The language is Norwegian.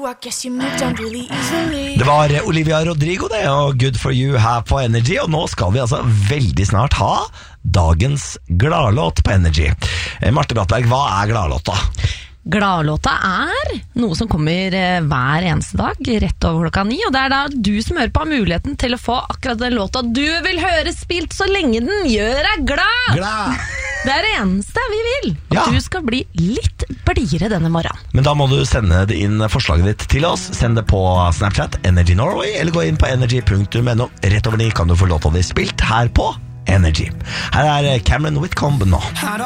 I guess you moved on really easily. Det var Olivia Rodrigo det, og Good For You her på Energy. Og nå skal vi altså veldig snart ha dagens gladlåt på Energy. Marte Brattberg, hva er gladlåta? Gladlåta er noe som kommer hver eneste dag, rett over 9, og det er da du som hører på har muligheten til å få akkurat den låta du vil høre spilt så lenge den gjør deg glad! Det er det eneste vi vil, at du skal bli litt blidere denne morgenen. Men da må du sende det inn forslaget ditt til oss. Send det på Snapchat, Energy Norway, eller gå inn på energy.no. Rett over 9 kan du få låta di spilt her på Energy. Her er Cameron Whitcomb nå.